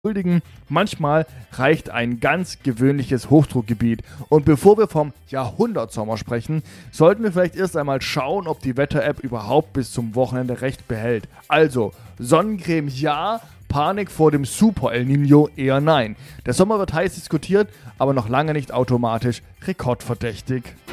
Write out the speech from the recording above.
entschuldigen. Manchmal reicht ein ganz gewöhnliches Hochdruckgebiet. Und bevor wir vom Jahrhundertsommer sprechen, sollten wir vielleicht erst einmal schauen, ob die Wetter-App überhaupt bis zum Wochenende recht behält. Also, Sonnencreme ja, Panik vor dem Super El Niño eher nein. Der Sommer wird heiß diskutiert, aber noch lange nicht automatisch rekordverdächtig.